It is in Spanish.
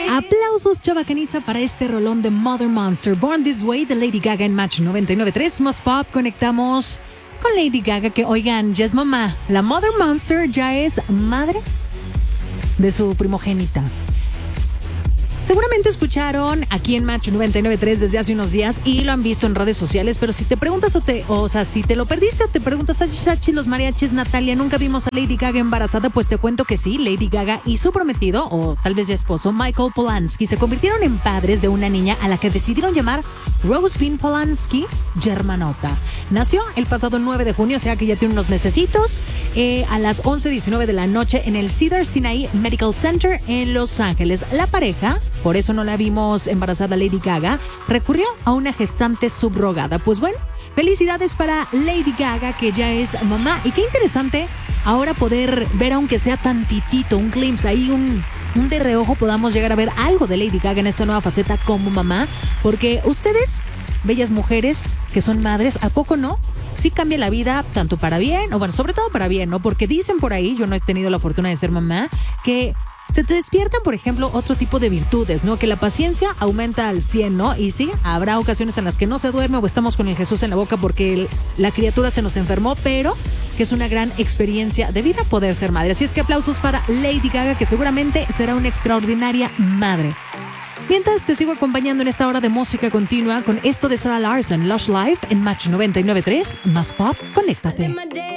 Aplausos, chavacaniza, para este rolón de Mother Monster, Born This Way de Lady Gaga en Match 99.3 Más Pop. Conectamos con Lady Gaga, que oigan, ya es mamá. La Mother Monster ya es madre de su primogénita. Seguramente escucharon aquí en Match 99.3 desde hace unos días y lo han visto en redes sociales, pero si te preguntas si te lo perdiste o te preguntas, Sachi, los mariachis, Natalia, nunca vimos a Lady Gaga embarazada, pues te cuento que sí. Lady Gaga y su prometido, o tal vez ya esposo, Michael Polanski, se convirtieron en padres de una niña a la que decidieron llamar Rosevin Polanski Germanota. Nació el pasado 9 de junio, o sea que ya tiene unos mesecitos, a las 11:19 de la noche en el Cedars-Sinai Medical Center en Los Ángeles. La pareja, por eso no la vimos embarazada Lady Gaga, recurrió a una gestante subrogada. Pues bueno, felicidades para Lady Gaga, que ya es mamá. Y qué interesante ahora poder ver, aunque sea tantitito, un glimpse ahí, un de reojo, podamos llegar a ver algo de Lady Gaga en esta nueva faceta como mamá. Porque ustedes, bellas mujeres que son madres, ¿a poco no? Sí cambia la vida, tanto para bien, o bueno, sobre todo para bien, ¿no? Porque dicen por ahí, yo no he tenido la fortuna de ser mamá, que se te despiertan, por ejemplo, otro tipo de virtudes, ¿no? Que la paciencia aumenta al 100, ¿no? Y sí, habrá ocasiones en las que no se duerme o estamos con el Jesús en la boca porque la criatura se nos enfermó, pero que es una gran experiencia de vida poder ser madre. Así es que aplausos para Lady Gaga, que seguramente será una extraordinaria madre. Mientras te sigo acompañando en esta hora de música continua con esto de Sarah Larson, Lush Life en Match 99.3 Más Pop, conéctate.